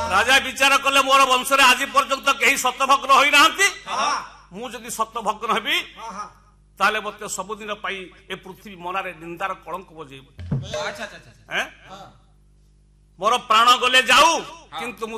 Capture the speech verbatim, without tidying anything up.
ରାଜା ବିଚାର କଲେ ମୋର ବଂଶରେ ଆଜି ପର୍ଯ୍ୟନ୍ତ କେହି ସତଭଗ୍ନ ହୋଇନାହାନ୍ତି। ମୁଁ ଯଦି ସତଭଗ୍ନ ହେବି ତାହେଲେ ମତେ ସବୁଦିନ ପାଇଁ ଏ ପୃଥିବୀ ମନାରେ ନିନ୍ଦାର କଳଙ୍କ ବଜେଇବ। ମୋର ପ୍ରାଣ ଗଲେ ଯାଉ କିନ୍ତୁ ମୁଁ